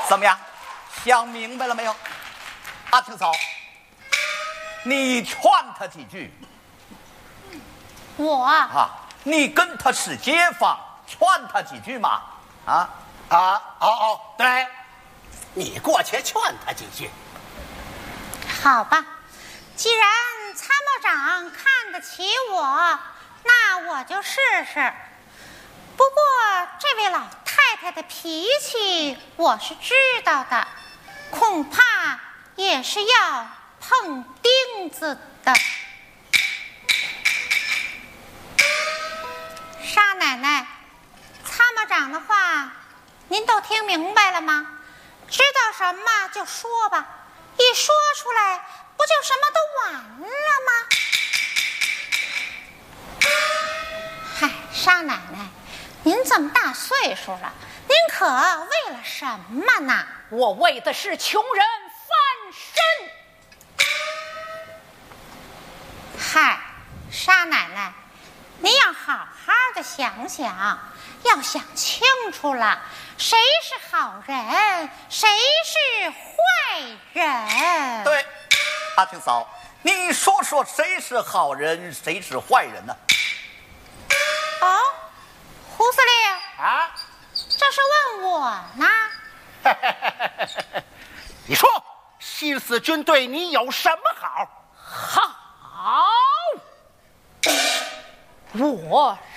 怎么样？想明白了没有？阿庆嫂，你劝他几句。 我啊，你跟他是街坊，劝他几句嘛。 对，你过去劝他几句。 好吧，既然参谋长看得起我，那我就试试。不过这位老太太的脾气我是知道的，恐怕也是要碰钉子的。沙奶奶，参谋长的话您都听明白了吗？知道什么就说吧，一说出来不就什么都完了吗？嗨，沙奶奶，您这么大岁数了，您可为了什么呢？ 我为的是穷人翻身。 嗨，沙奶奶，您要好好的想想，要想清楚了，谁是好人，谁是坏人？ 对，阿庆嫂，你说说谁是好人，谁是坏人呢？ 哦，胡司令啊， 这是问我呢？ 你说新四军对你有什么好？ 好，我